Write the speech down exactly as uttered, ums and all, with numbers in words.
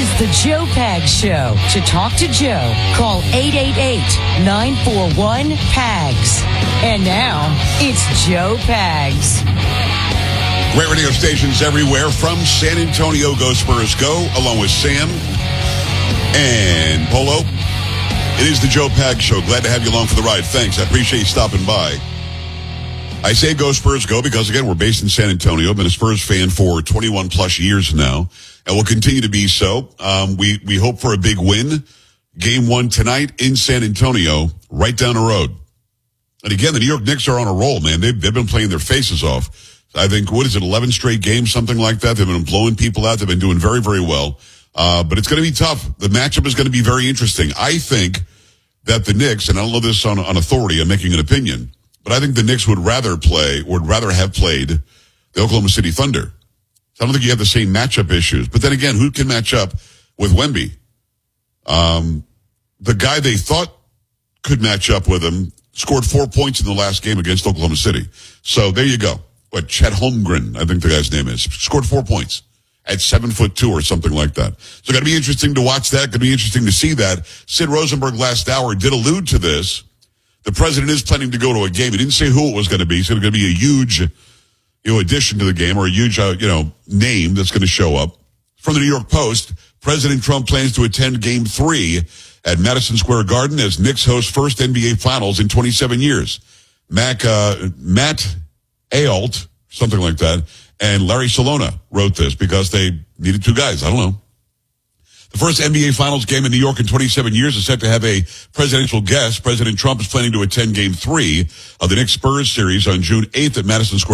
is the Joe Pags Show. To talk to Joe, call eight eight eight, nine four one, P A G S. And now, it's Joe Pags. Great radio stations everywhere from San Antonio. Go Spurs Go, along with Sam and Polo. It is the Joe Pags Show. Glad to have you along for the ride. Thanks. I appreciate you stopping by. I say Go Spurs Go because, again, we're based in San Antonio. I've been a Spurs fan for twenty-one plus years now, and will continue to be so. Um, we, we hope for a big win. Game one tonight in San Antonio, right down the road. And again, the New York Knicks are on a roll, man. They've, they've been playing their faces off. I think, what is it, eleven straight games, something like that? They've been blowing people out. They've been doing very, very well. Uh, but it's going to be tough. The matchup is going to be very interesting. I think that the Knicks, and I don't know this on, on authority, I'm making an opinion, but I think the Knicks would rather play, would rather have played the Oklahoma City Thunder. So I don't think you have the same matchup issues. But then again, who can match up with Wemby? Um, the guy they thought could match up with him scored four points in the last game against Oklahoma City. So there you go. What, Chet Holmgren, I think the guy's name is, scored four points at seven foot two or something like that. So it's going to be interesting to watch that. Going to be interesting to see that. Sid Rosenberg last hour did allude to this. The president is planning to go to a game. He didn't say who it was going to be. It's going to be a huge, you know, addition to the game, or a huge, uh, you know, name that's going to show up. From the New York Post, President Trump plans to attend Game Three at Madison Square Garden as Knicks host first N B A Finals in twenty-seven years. Mac, uh, Matt Ault, something like that, and Larry Salona wrote this because they needed two guys. I don't know. The first N B A Finals game in New York in twenty-seven years is set to have a presidential guest. President Trump is planning to attend Game Three of the Knicks Spurs series on June eighth at Madison Square